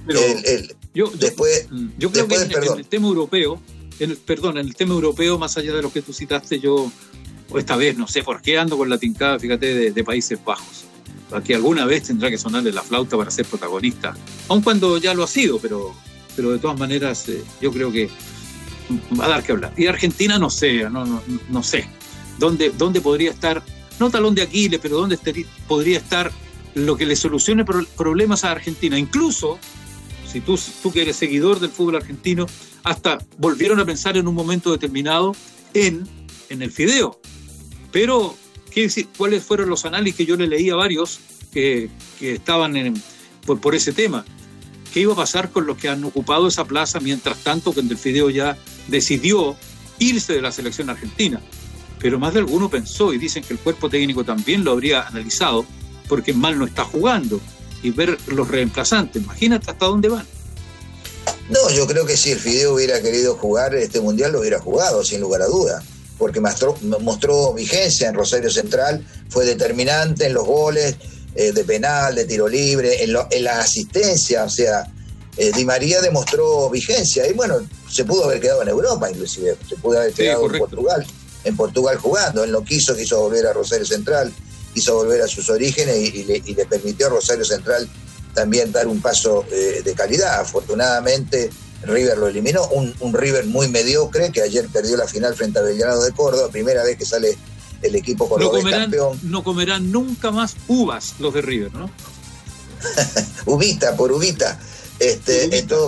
Pero yo creo que en el tema europeo, en el tema europeo, más allá de lo que tú citaste, yo esta vez no sé por qué ando con la tincada, fíjate, de Países Bajos. Aquí alguna vez tendrá que sonarle la flauta para ser protagonista, aun cuando ya lo ha sido, pero de todas maneras yo creo que va a dar que hablar. Y Argentina no sé, no sé dónde podría estar, no talón de Aquiles, pero dónde podría estar lo que le solucione problemas a Argentina. Incluso, si tú que eres seguidor del fútbol argentino, hasta volvieron a pensar en un momento determinado en el fideo. Pero, ¿cuáles fueron los análisis que yo le leí a varios que estaban por ese tema? ¿Qué iba a pasar con los que han ocupado esa plaza mientras tanto que el fideo ya decidió irse de la selección argentina? Pero más de alguno pensó, y dicen que el cuerpo técnico también lo habría analizado, porque mal no está jugando, y ver los reemplazantes. Imagínate hasta dónde van. No, yo creo que si el fideo hubiera querido jugar este mundial, lo hubiera jugado, sin lugar a duda, porque mostró vigencia en Rosario Central, fue determinante en los goles de penal, de tiro libre, en la asistencia. O sea, Di María demostró vigencia, y bueno, se pudo haber quedado en Europa, inclusive se pudo haber quedado en Portugal jugando. Él no quiso volver a Rosario Central, quiso volver a sus orígenes y le permitió a Rosario Central también dar un paso de calidad. Afortunadamente River lo eliminó, un River muy mediocre que ayer perdió la final frente a Belgrano de Córdoba, primera vez que sale el equipo cordobés campeón. No comerán nunca más uvas los de River, ¿no? Uvita por uvita. En todo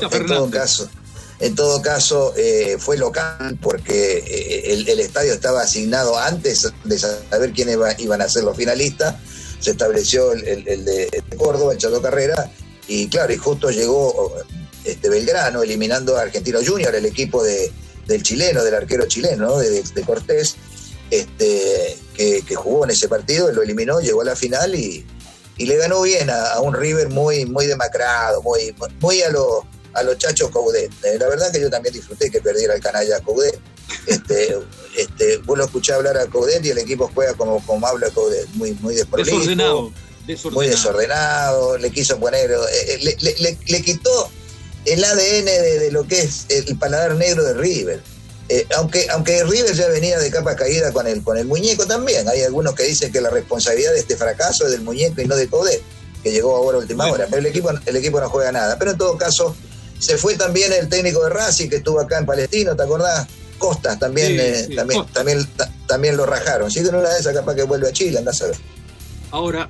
caso fue local, porque el estadio estaba asignado antes de saber quiénes iban a ser los finalistas. Se estableció el de Córdoba, el Chato Carrera, y claro, y justo llegó Belgrano eliminando a Argentino Junior, el equipo del chileno, del arquero chileno, ¿no? de Cortés, que jugó en ese partido, lo eliminó, llegó a la final y le ganó bien a un River muy, muy demacrado, muy a los chachos Coudet. La verdad que yo también disfruté que perdiera el canalla Coudet. Vos lo escuchás hablar a Coudet y el equipo juega como habla Coudet, muy desprolijo, muy desordenado. Le quiso poner, le quitó el ADN de lo que es el paladar negro de River. Aunque River ya venía de capa caída con el muñeco también. Hay algunos que dicen que la responsabilidad de este fracaso es del muñeco y no de Coudet, que llegó ahora a última hora. Pero el equipo no juega nada. Pero en todo caso, se fue también el técnico de Racing, que estuvo acá en Palestino, ¿te acordás? Costas también, también lo rajaron. Si de una de esas capaz que vuelve a Chile, andás a ver. Ahora,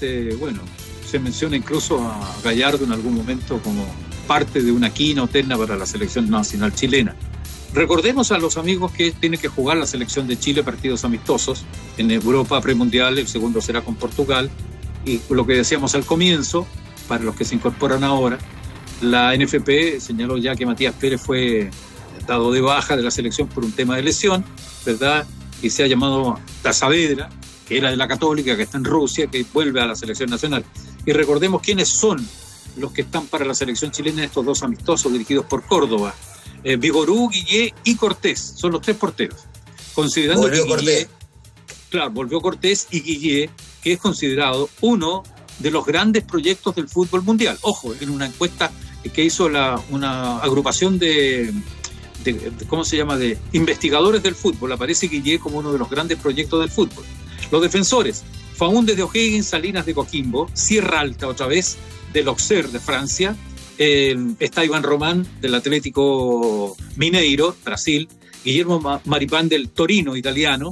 se menciona incluso a Gallardo en algún momento como parte de una quina o terna para la selección nacional chilena. Recordemos a los amigos que tiene que jugar la selección de Chile partidos amistosos en Europa premundial, el segundo será con Portugal, y lo que decíamos al comienzo, para los que se incorporan ahora, la NFP señaló ya que Matías Pérez fue dado de baja de la selección por un tema de lesión, ¿verdad? Y se ha llamado a Saavedra, que era de la Católica, que está en Rusia, que vuelve a la selección nacional. Y recordemos quiénes son los que están para la selección chilena, estos dos amistosos dirigidos por Córdoba. Vigorú, Guillé y Cortés, son los tres porteros. Considerando volvió que Guillé, Cortés. Claro, volvió Cortés y Guillé, que es considerado de los grandes proyectos del fútbol mundial. Ojo, en una encuesta que hizo una agrupación de ¿cómo se llama?, de investigadores del fútbol, aparece Guillé como uno de los grandes proyectos del fútbol. Los defensores: Faúndez de O'Higgins, Salinas de Coquimbo, Sierra Alta otra vez, del Auxerre de Francia, está Iván Román del Atlético Mineiro, Brasil, Guillermo Maripán del Torino, italiano,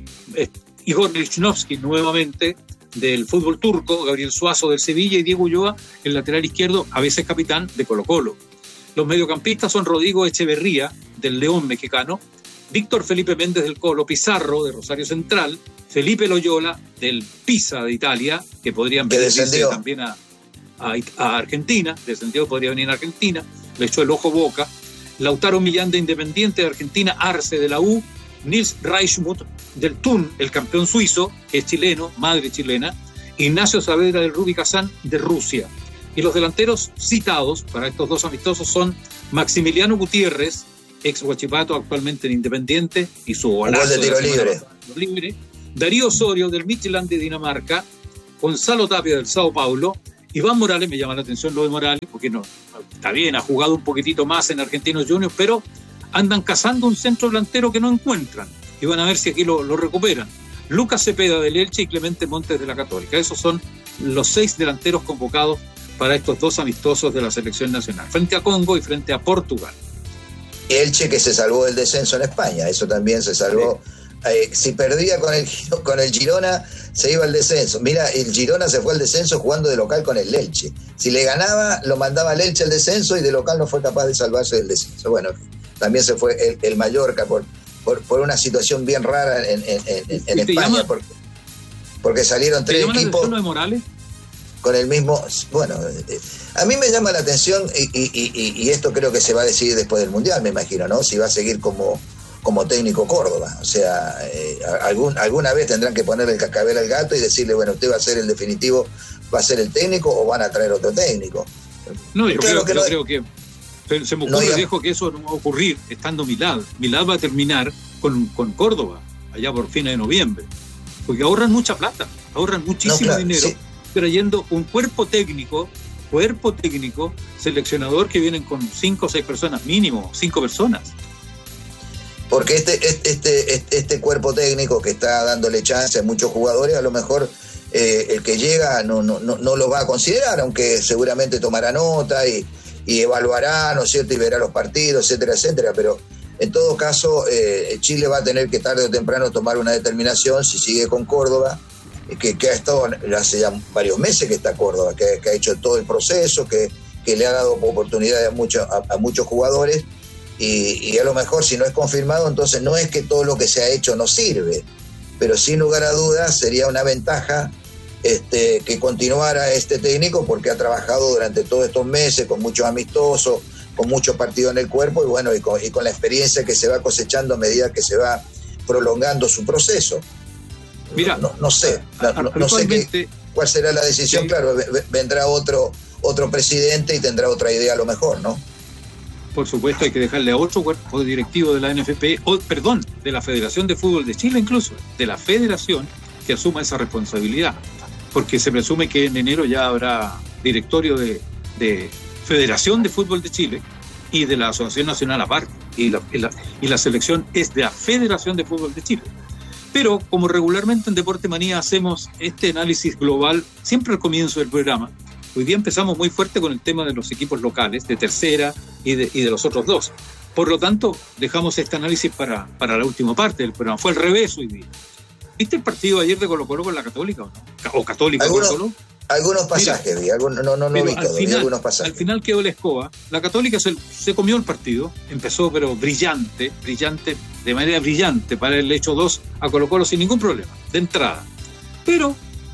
Igor Lichnowsky nuevamente del fútbol turco, Gabriel Suazo del Sevilla y Diego Ulloa, el lateral izquierdo, a veces capitán, de Colo-Colo. Los mediocampistas son Rodrigo Echeverría del León mexicano, Víctor Felipe Méndez del Colo, Pizarro de Rosario Central, Felipe Loyola del Pisa de Italia, que podrían venirse también a Argentina, descendió, podría venir a Argentina, le echó el ojo Boca, Lautaro Millán de Independiente de Argentina, Arce de la U, Nils Reichmuth del Thun, el campeón suizo, que es chileno, madre chilena, Ignacio Saavedra del Rubí Kazán de Rusia. Y los delanteros citados para estos dos amistosos son Maximiliano Gutiérrez, ex Huachipato, actualmente en Independiente, y su golazo de tiro libre. Darío Osorio del Midtjylland de Dinamarca, Gonzalo Tapia del Sao Paulo Iván Morales, me llama la atención lo de Morales, porque no, está bien, ha jugado un poquitito más en Argentinos Juniors, pero andan cazando un centro delantero que no encuentran, y van a ver si aquí lo recuperan. Lucas Cepeda del Elche y Clemente Montes de la Católica. Esos son los 6 delanteros convocados para estos 2 amistosos de la selección nacional, frente a Congo y frente a Portugal. Elche que se salvó del descenso en España, eso también se salvó. Sí. Si perdía con el Girona, se iba al descenso. Mira, el Girona se fue al descenso jugando de local con el Elche. Si le ganaba, lo mandaba al Elche al descenso y de local no fue capaz de salvarse del descenso. Bueno, también se fue el Mallorca por una situación bien rara en España, porque salieron 3 equipos. ¿Te llama la atención lo de Morales? Con el mismo, bueno, a mí me llama la atención y esto creo que se va a decidir después del Mundial, me imagino, ¿no? Si va a seguir como técnico Córdoba, o sea, alguna vez tendrán que ponerle el cascabel al gato y decirle, bueno, usted va a ser el definitivo, va a ser el técnico o van a traer otro técnico. No, yo creo que se me ocurre, viejo, que eso no va a ocurrir estando Milad. Milad va a terminar con Córdoba, allá por fines de noviembre, porque ahorran mucha plata, ahorran muchísimo dinero, sí, trayendo un cuerpo técnico, seleccionador que vienen con 5 o 6 personas mínimo, 5 personas. Porque este cuerpo técnico que está dándole chance a muchos jugadores, a lo mejor el que llega no lo va a considerar, aunque seguramente tomará nota y evaluará, ¿no es cierto?, y verá los partidos, etcétera, etcétera, pero en todo caso Chile va a tener que tarde o temprano tomar una determinación si sigue con Córdoba, que ha estado hace ya varios meses que está Córdoba, que ha hecho todo el proceso, que le ha dado oportunidades a muchos jugadores. Y a lo mejor si no es confirmado, entonces no es que todo lo que se ha hecho no sirve, pero sin lugar a dudas sería una ventaja que continuara este técnico, porque ha trabajado durante todos estos meses con muchos amistosos, con muchos partidos en el cuerpo y bueno, y con la experiencia que se va cosechando a medida que se va prolongando su proceso. Mira, no sé cuál será la decisión, sí. Claro, vendrá otro presidente y tendrá otra idea a lo mejor, ¿no? Por supuesto, hay que dejarle a otro cuerpo directivo de la NFP, de la Federación de Fútbol de Chile incluso, de la Federación, que asuma esa responsabilidad, porque se presume que en enero ya habrá directorio de Federación de Fútbol de Chile y de la Asociación Nacional aparte, y la selección es de la Federación de Fútbol de Chile. Pero como regularmente en Deporte Manía hacemos este análisis global siempre al comienzo del programa, hoy día empezamos muy fuerte con el tema de los equipos locales, de tercera y de los otros 2. Por lo tanto, dejamos este análisis para la última parte del programa. Fue al revés hoy día. ¿Viste el partido ayer de Colo-Colo con la Católica o no? ¿O Católica Colo-Colo? Algunos pasajes, vi, no vi todo, vi algunos pasajes. Al final quedó la escoba. La Católica se comió el partido, empezó pero brillante, de manera brillante, para el hecho 2 a Colo-Colo sin ningún problema, de entrada. Pero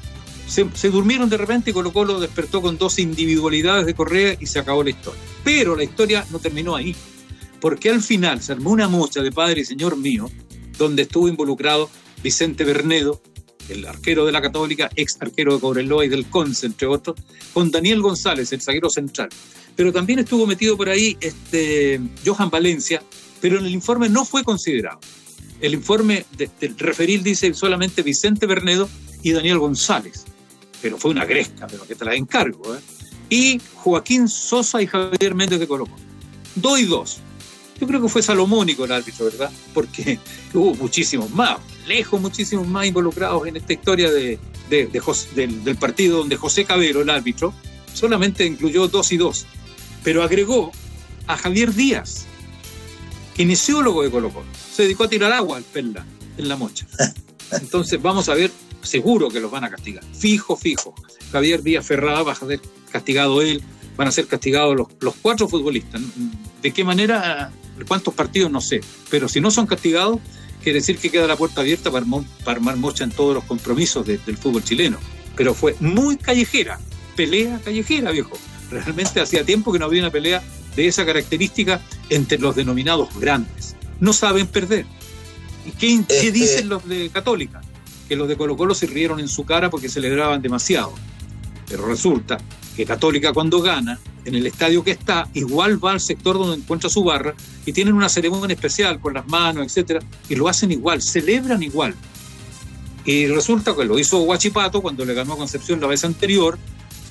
se durmieron de repente y Colo-Colo despertó con 2 individualidades de Correa y se acabó la historia. Pero la historia no terminó ahí, porque al final se armó una mocha de padre y señor mío, donde estuvo involucrado Vicente Bernedo, el arquero de la Católica, ex arquero de Cobreloa y del Conce, entre otros, con Daniel González, el zaguero central. Pero también estuvo metido por ahí Johan Valencia, pero en el informe no fue considerado. El informe del referil dice solamente Vicente Bernedo y Daniel González. Pero fue una gresca, pero que te la encargo, ¿eh? Y Joaquín Sosa y Javier Méndez de Colo-Colo. 2-2. Yo creo que fue salomónico el árbitro, ¿verdad? Porque hubo muchísimos más involucrados en esta historia del partido donde José Cabero, el árbitro, solamente incluyó 2-2. Pero agregó a Javier Díaz, kinesiólogo de Colo-Colo. Se dedicó a tirar agua al Perla en la mocha. Entonces vamos a ver, seguro que los van a castigar. Fijo. Javier Díaz Ferrada va a ser castigado él, van a ser castigados los 4 futbolistas. ¿De qué manera? ¿Cuántos partidos? No sé. Pero si no son castigados, quiere decir que queda la puerta abierta para armar mocha en todos los compromisos del fútbol chileno. Pero fue muy callejera, pelea callejera, viejo. Realmente hacía tiempo que no había una pelea de esa característica entre los denominados grandes. No saben perder. ¿Y qué dicen los de Católica? Que los de Colo-Colo se rieron en su cara porque celebraban demasiado. Pero resulta que Católica, cuando gana, en el estadio que está, igual va al sector donde encuentra su barra y tienen una ceremonia especial con las manos, etcétera, y lo hacen igual, celebran igual. Y resulta que lo hizo Huachipato cuando le ganó a Concepción la vez anterior,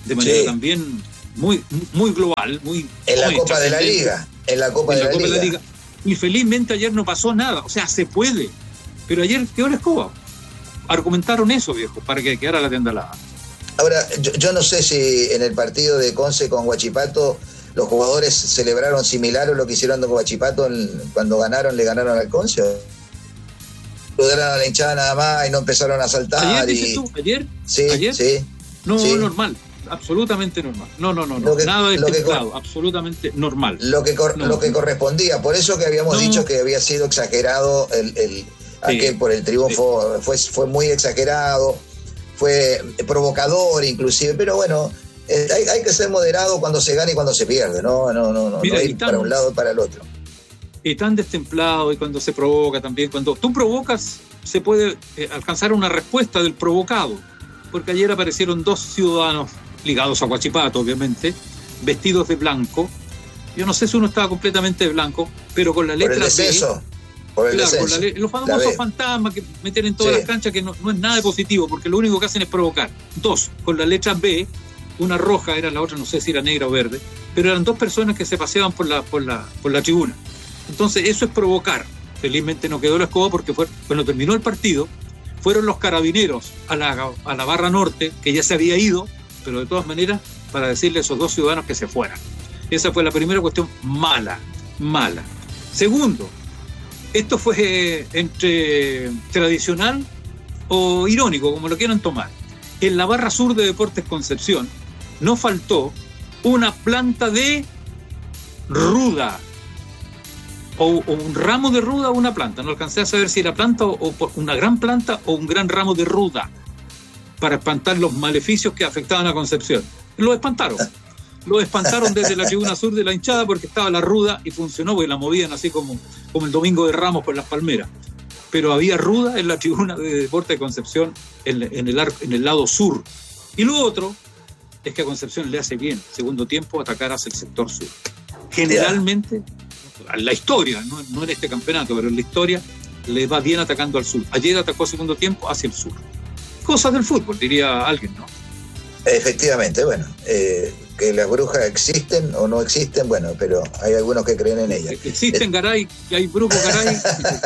de manera también muy global, muy en la Copa de la Liga, en la Copa de la Liga. Y felizmente ayer no pasó nada, o sea, se puede. Pero ayer quedó la escoba. Argumentaron eso, viejo, para que quedara la tienda alada. Ahora, yo no sé si en el partido de Conce con Huachipato los jugadores celebraron similar a lo que hicieron con Huachipato cuando le ganaron al Conce. Saludaron a la hinchada nada más y no empezaron a saltar. ¿Ayer dices tú? ¿Ayer? Sí, ¿Ayer? Sí. No, sí. Normal. Absolutamente normal. No. Nada de templado. Absolutamente normal. Lo que correspondía. Por eso que habíamos dicho que había sido exagerado aquel por el triunfo. Fue muy exagerado. Fue provocador inclusive. Pero bueno, hay que ser moderado cuando se gana y cuando se pierde. No ir para un lado o para el otro. Y tan destemplado, y cuando se provoca también. Cuando tú provocas, se puede alcanzar una respuesta del provocado. Porque ayer aparecieron 2 ciudadanos ligados a Huachipato, obviamente, vestidos de blanco. Yo no sé si uno estaba completamente de blanco, pero con la letra B. Por el descenso. Con los famosos fantasmas que meten en todas las canchas, que no es nada de positivo, porque lo único que hacen es provocar. 2, con la letra B, una roja, era la otra, no sé si era negra o verde, pero eran 2 personas que se paseaban por la tribuna. Entonces eso es provocar. Felizmente no quedó la escoba porque cuando terminó el partido, fueron los carabineros a la barra norte, que ya se había ido, pero de todas maneras, para decirle a esos 2 ciudadanos que se fueran. Esa fue la primera cuestión mala. Segundo, esto fue entre tradicional o irónico, como lo quieran tomar. En la barra sur de Deportes Concepción no faltó una planta de ruda, o un ramo de ruda o una planta. No alcancé a saber si era planta o una gran planta o un gran ramo de ruda, para espantar los maleficios que afectaban a Concepción. Lo espantaron desde la tribuna sur de la hinchada, porque estaba la ruda y funcionó, porque la movían así como el domingo de Ramos por las palmeras. Pero había ruda en la tribuna de Deportes de Concepción en el lado sur. Y lo otro es que a Concepción le hace bien, segundo tiempo, atacar hacia el sector sur. Generalmente, en la historia, no en este campeonato, pero en la historia, le va bien atacando al sur. Ayer atacó segundo tiempo hacia el sur. Cosas del fútbol, diría alguien, ¿no? Efectivamente, bueno, que las brujas existen o no existen, bueno, pero hay algunos que creen en ellas. Existen, Garay, que hay brujos, Garay.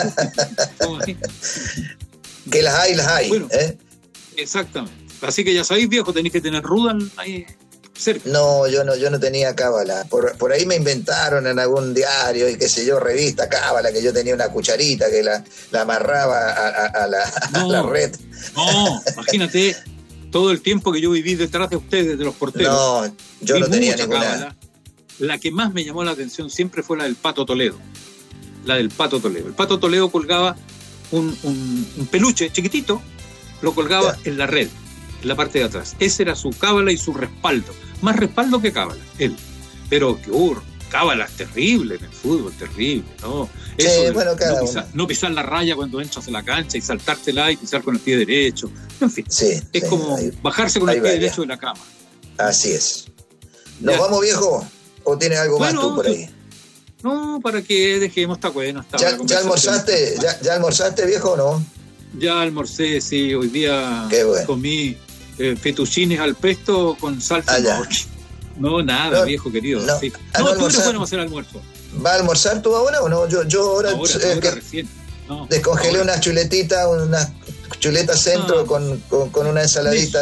Que las hay, bueno, exactamente. Así que ya sabéis, viejo, tenéis que tener ruda ahí cerca. No, yo no tenía cábala. Por ahí me inventaron en algún diario y qué sé yo, revista cábala, que yo tenía una cucharita que la amarraba a la red. No, imagínate todo el tiempo que yo viví detrás de ustedes, de los porteros. No, yo no tenía ninguna. Cábala. La que más me llamó la atención siempre fue la del Pato Toledo. El Pato Toledo colgaba un peluche chiquitito, lo colgaba en la red, en la parte de atrás. Ese era su cábala y su respaldo. Más respaldo que cábala, él. Pero cábala es terrible en el fútbol, terrible, ¿no? Eso no pisar la raya cuando entras a la cancha y saltártela y pisar con el pie derecho. En fin, es como bajarse con el pie derecho de la cama. Así es. ¿Nos vamos, viejo? ¿O tienes algo más tú por ahí? No, para que dejemos, está bueno. ¿Ya almorzaste? ¿Ya almorzaste, viejo, o no? Ya almorcé, sí. Hoy día comí fettuccines al pesto con salsa. No, nada, viejo querido. Sí. Tú eres bueno para hacer almuerzo. ¿Va a almorzar tú ahora o no? Yo ahora recién. Descongelé unas chuletitas, unas chuletas centro con una ensaladita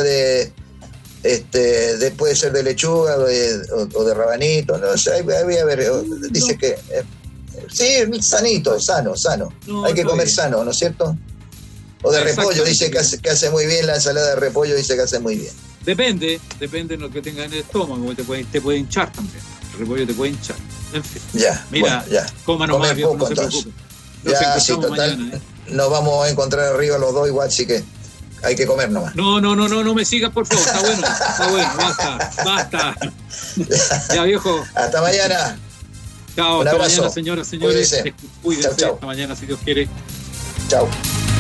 puede ser de lechuga o de rabanito, no sé, voy a ver, dice que sí, sanito, sano. Hay que comer sano, ¿no es cierto? O de repollo, dice que hace muy bien la ensalada de repollo, dice que hace muy bien. Depende de lo que tenga en el estómago, te puede hinchar también. El repollo te puede hinchar. En fin. Mira, coma nomás, viejo, no se preocupe. Ya, sí, total. Mañana, Nos vamos a encontrar arriba los dos igual, así que hay que comer nomás. No me sigas, por favor. Está bueno, basta. Ya, viejo. Hasta mañana. Chao, hasta mañana, señoras, señores. Cuídense. Chao. Hasta mañana, si Dios quiere. Chao.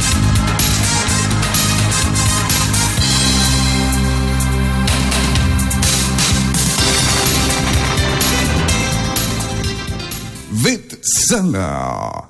Vetsala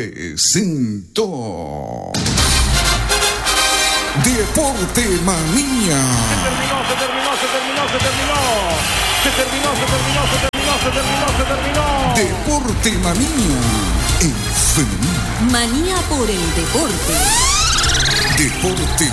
presentó Deporte Manía. Se terminó. Deporte Manía en femenino. Manía por el deporte. Deporte